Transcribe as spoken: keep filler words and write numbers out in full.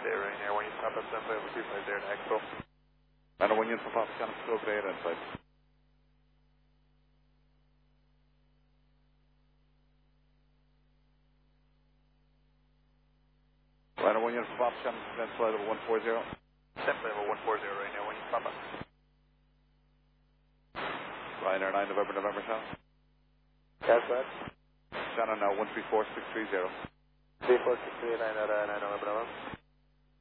zero, Ryanair, one unit Papa, seven five two five zero to Expo. Ryanair, one unit for Papa, Scanner, still great inside. Ryanair, one unit for Papa, Scanner, descend flight level one four zero. Descent flight level one four zero, Ryanair, one unit Papa. Ryanair, nine November, November, Shannon. Yes, sir. Shannon, now one three four six three zero. three four six three nine, uh, nine November, November.